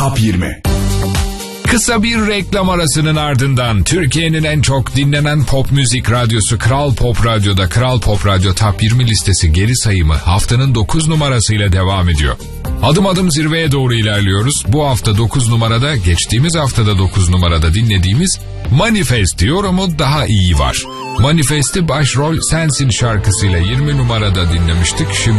Top 20. Kısa bir reklam arasının ardından Türkiye'nin en çok dinlenen pop müzik radyosu Kral Pop Radyo'da Kral Pop Radyo Top 20 listesi geri sayımı haftanın 9 numarasıyla devam ediyor. Adım adım zirveye doğru ilerliyoruz. Bu hafta 9 numarada, geçtiğimiz haftada 9 numarada dinlediğimiz Manifest yorumu daha iyi var. Manifest'i başrol sensin şarkısıyla 20 numarada dinlemiştik. Şimdi